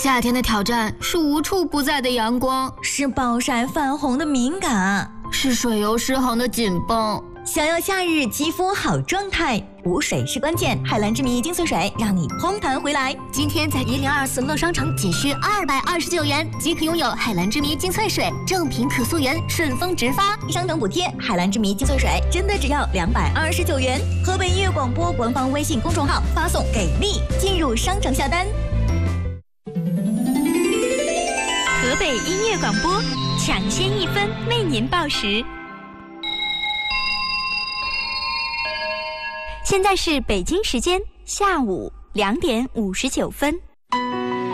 夏天的挑战是无处不在的阳光， 是暴晒泛红的敏感， 是水油失衡的紧绷。 想要夏日肌肤好状态，补水是关键。海蓝之谜精粹水让你嘭弹回来。 今天在1024乐商城仅需229元即可拥有海蓝之谜精粹水，正品可溯源，顺丰直发， 商等补贴。海蓝之谜精粹水真的只要229元。河北音乐广播官方微信公众号发送给力进入商城下单。 河北音乐广播抢先1分为您报时。现在是北京时间下午2点59分。